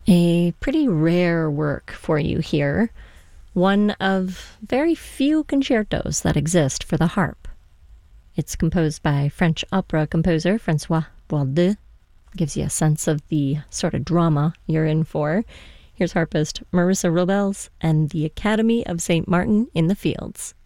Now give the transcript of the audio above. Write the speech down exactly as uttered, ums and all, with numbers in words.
A pretty rare work for you here, one of very few concertos that exist for the harp. It's composed by French opera composer Francois Boisdeu. Gives you a sense of the sort of drama you're in for. Here's harpist Marissa Robles and the Academy of Saint Martin in the Fields.